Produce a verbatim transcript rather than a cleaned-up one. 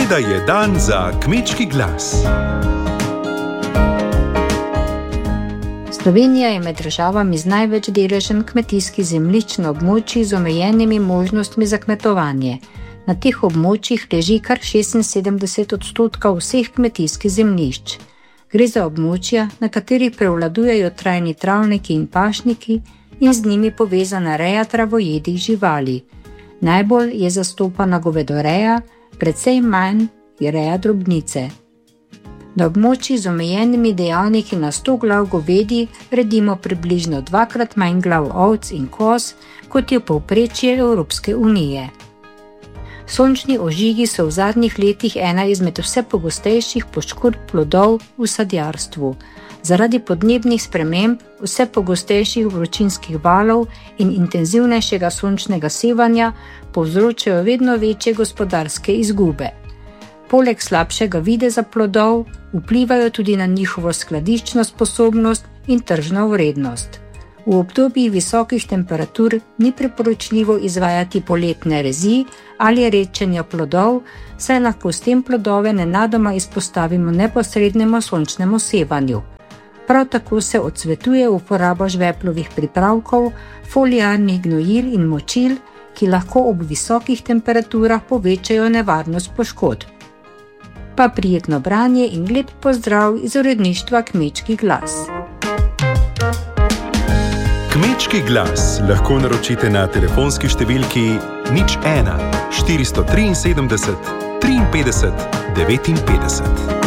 Sreda je dan za kmečki glas. Slovenija je med državami z največ deležem kmetijskih zemljišč na območjih z omejenimi možnostmi za kmetovanje. Na teh območjih leži kar šestinsedemdeset odstotkov vseh kmetijskih zemljišč. Gre za območja, na katerih prevladujejo trajni travniki in pašniki in z njimi povezana reja travojedih živali. Najbolj je zastopana govedoreja, precej manj je reja drobnice. Na območjih z omejenimi dejavniki na sto glav govedi redimo približno dvakrat manj glav ovc in koz, kot je povprečje Evropske unije. Sončni ožigi so v zadnjih letih ena izmed vse pogostejših poškodb plodov v sadjarstvu. Zaradi podnebnih sprememb, vse pogostejših vročinskih valov in intenzivnejšega sončnega sevanja povzročajo vedno večje gospodarske izgube. Poleg slabšega videza plodov vplivajo tudi na njihovo skladiščno sposobnost in tržno vrednost. V obdobjih visokih temperatur ni priporočljivo izvajati poletne rezi ali redčenja plodov, saj lahko s tem plodove nenadoma izpostavimo neposrednemu sončnemu sevanju. Prav tako se odsvetuje uporaba žveplovih pripravkov, foliarnih gnojil in močil, ki lahko ob visokih temperaturah povečajo nevarnost poškodb. Pa prijetno branje in lep pozdrav iz uredništva Kmečki glas. Kmečki glas lahko naročite na telefonski številki nič ena štiristo triinsedemdeset triinpetdeset devetinpetdeset.